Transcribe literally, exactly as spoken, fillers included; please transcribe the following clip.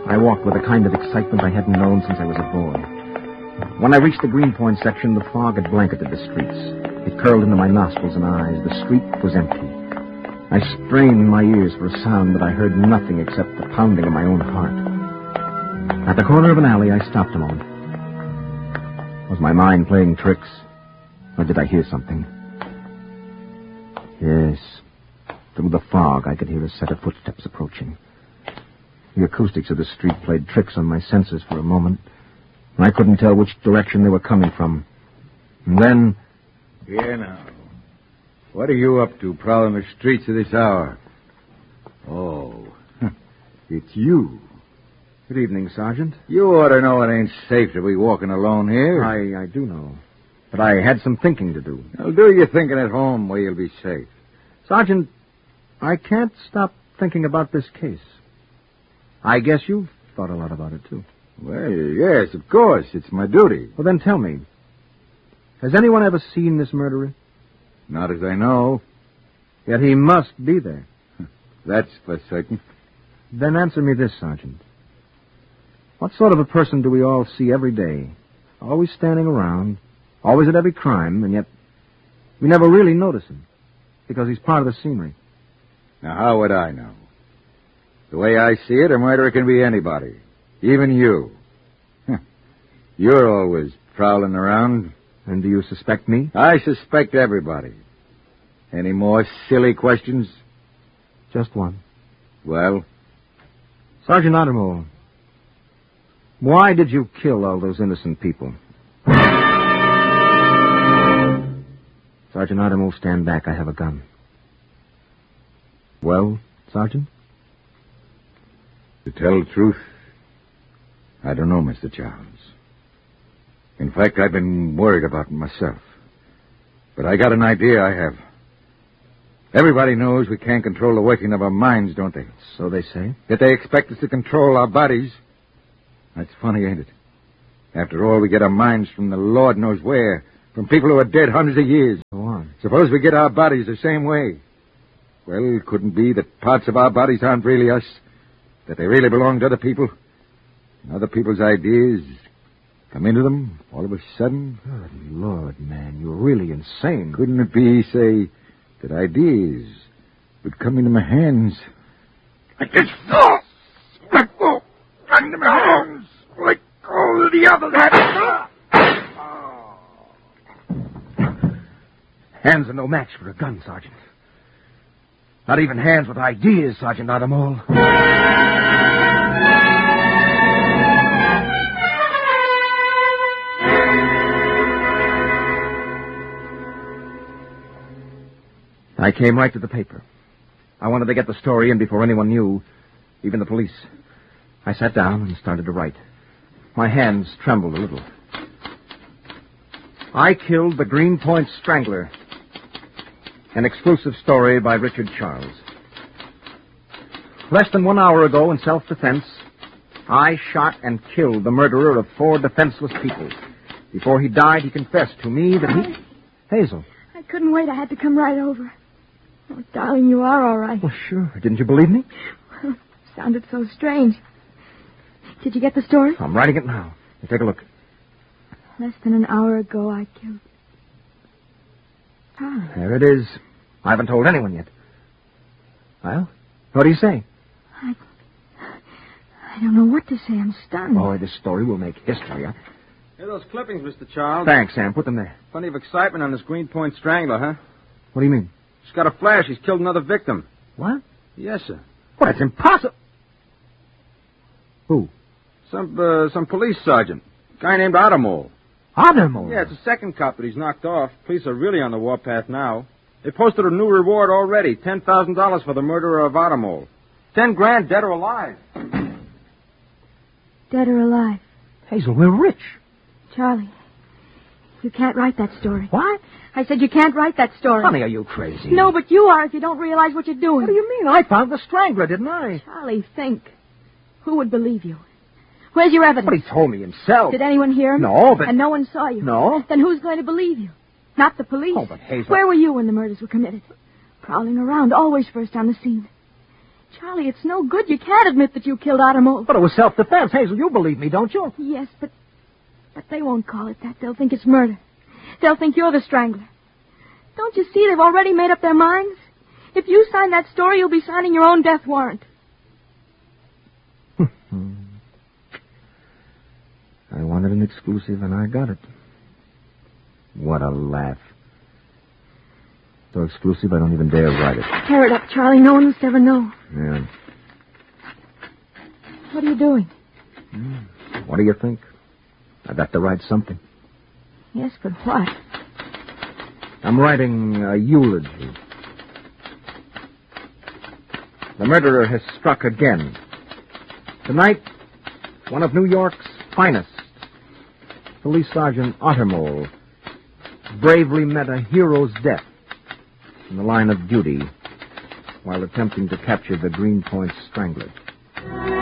I walked with a kind of excitement I hadn't known since I was a boy. When I reached the Greenpoint section, the fog had blanketed the streets. It curled into my nostrils and eyes. The street was empty. I strained my ears for a sound, but I heard nothing except the pounding of my own heart. At the corner of an alley, I stopped a moment. Was my mind playing tricks, or did I hear something? Yes. Through the fog, I could hear a set of footsteps approaching. The acoustics of the street played tricks on my senses for a moment, and I couldn't tell which direction they were coming from. And then... Here now. What are you up to, prowling the streets at this hour? Oh, it's you. Good evening, Sergeant. You ought to know it ain't safe to be walking alone here. I, I do know. But I had some thinking to do. Well, do your thinking at home where you'll be safe. Sergeant, I can't stop thinking about this case. I guess you've thought a lot about it, too. Well, yes, of course. It's my duty. Well, then tell me. Has anyone ever seen this murderer? Not as I know. Yet he must be there. That's for certain. Then answer me this, Sergeant. What sort of a person do we all see every day? Always standing around, always at every crime, and yet we never really notice him because he's part of the scenery. Now, how would I know? The way I see it, a murderer can be anybody, even you. You're always prowling around. And do you suspect me? I suspect everybody. Any more silly questions? Just one. Well? Sergeant Ottermole, why did you kill all those innocent people? Sergeant Ottermole, stand back. I have a gun. Well, Sergeant? To tell the truth, I don't know, Mister Charles. In fact, I've been worried about it myself. But I got an idea I have. Everybody knows we can't control the working of our minds, don't they? So they say. Yet they expect us to control our bodies. That's funny, ain't it? After all, we get our minds from the Lord knows where, from people who are dead hundreds of years. Go on. Suppose we get our bodies the same way. Well, it couldn't be that parts of our bodies aren't really us, that they really belong to other people, and other people's ideas come into them all of a sudden. Good Lord, man, you're really insane. Couldn't it be, say, that ideas would come into my hands like this? Let go! Into my hands! Like all the others had. Hands are no match for a gun, Sergeant. Not even hands with ideas, Sergeant Ottermole. I came right to the paper. I wanted to get the story in before anyone knew, even the police. I sat down and started to write. My hands trembled a little. I killed the Greenpoint Strangler. An exclusive story by Richard Charles. Less than one hour ago, in self-defense, I shot and killed the murderer of four defenseless people. Before he died, he confessed to me that he... Hazel. I couldn't wait. I had to come right over. Oh, darling, you are all right. Well, sure. Didn't you believe me? Well, it sounded so strange. Did you get the story? I'm writing it now. Here, take a look. Less than an hour ago, I killed... Charlie. There it is. I haven't told anyone yet. Well, what do you say? I... I don't know what to say. I'm stunned. Boy, this story will make history. Huh? Here are those clippings, Mister Charles. Thanks, Sam. Put them there. Plenty of excitement on this Greenpoint Strangler, huh? What do you mean? Just got a flash. He's killed another victim. What? Yes, sir. Well, it's impossible. Who? Some uh, some police sergeant. Guy named Ottermole. Ottermole? Yeah, it's the second cop that he's knocked off. Police are really on the warpath now. They posted a new reward already. ten thousand dollars for the murderer of Ottermole. Ten grand, dead or alive. Dead or alive. Hazel, we're rich. Charlie, you can't write that story. What? I said you can't write that story. Honey, are you crazy? No, but you are if you don't realize what you're doing. What do you mean? I found the strangler, didn't I? Charlie, think. Who would believe you? Where's your evidence? But he told me himself. Did anyone hear him? No, but... And no one saw you? No. Then who's going to believe you? Not the police. Oh, but Hazel... Where were you when the murders were committed? Prowling around, always first on the scene. Charlie, it's no good. You can't admit that you killed Ottermole. But it was self-defense. Hazel, you believe me, don't you? Yes, but but they won't call it that. They'll think it's murder. They'll think you're the strangler. Don't you see they've already made up their minds? If you sign that story, you'll be signing your own death warrant. I wanted an exclusive, and I got it. What a laugh. So exclusive, I don't even dare write it. Tear it up, Charlie. No one must ever know. Yeah. What are you doing? What do you think? I got to write something. Yes, but what? I'm writing a eulogy. The murderer has struck again. Tonight, one of New York's finest, Police Sergeant Ottermole, bravely met a hero's death in the line of duty while attempting to capture the Greenpoint Strangler.